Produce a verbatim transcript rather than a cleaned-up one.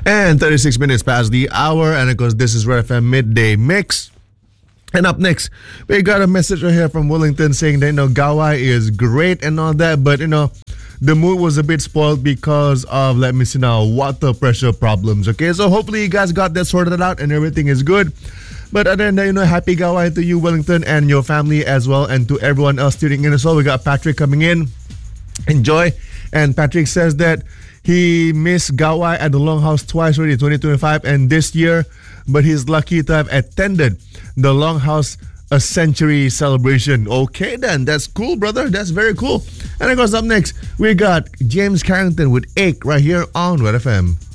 And thirty-six minutes past the hour, and of course, this is Red F M Midday Mix. And up next, we got a message right here from Wellington saying that, you know, Gawai is great and all that, but, you know, the mood was a bit spoiled because of, let me see now, water pressure problems. Okay, so hopefully you guys got that sorted out and everything is good. But other than that, you know, happy Gawai to you, Wellington, and your family as well, and to everyone else tuning in as well. We got Patrick coming in. Enjoy. And Patrick says that he missed Gawai at the Longhouse twice already, twenty twenty-five and this year, but he's lucky to have attended the Longhouse a century celebration. Okay then, that's cool, brother. That's very cool. And of course, up next, we got James Carrington with Ache right here on Red F M.